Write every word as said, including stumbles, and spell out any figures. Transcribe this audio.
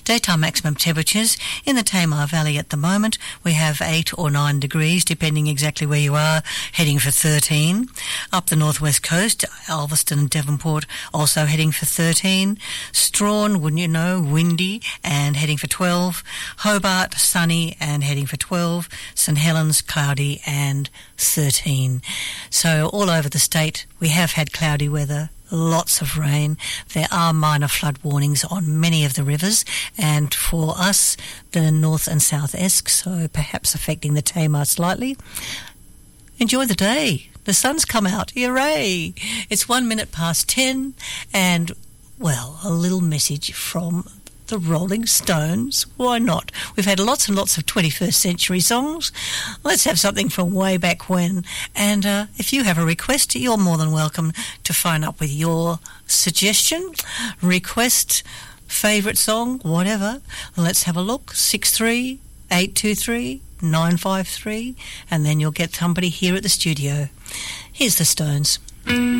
Daytime maximum temperatures in the Tamar Valley at the moment, we have eight or nine degrees, depending exactly where you are, heading for thirteen. Up the northwest coast, Alveston and Devonport also heading for thirteen. Strawn, wouldn't you know, windy and heading for twelve. Hobart, sunny and heading for twelve. St Helens, cloudy and thirteen. So all over the state, we have had cloudy weather. Lots of rain. There are minor flood warnings on many of the rivers, and for us, the North and South Esk, so perhaps affecting the Tamar slightly. Enjoy the day. The sun's come out. Hooray! It's one minute past ten, and, well, a little message from the Rolling Stones. Why not? We've had lots and lots of twenty-first century songs. Let's have something from way back when. And uh, if you have a request, you're more than welcome to phone up with your suggestion, request, favourite song, whatever. Let's have a look. six three eight two three nine five three, and then you'll get somebody here at the studio. Here's the Stones.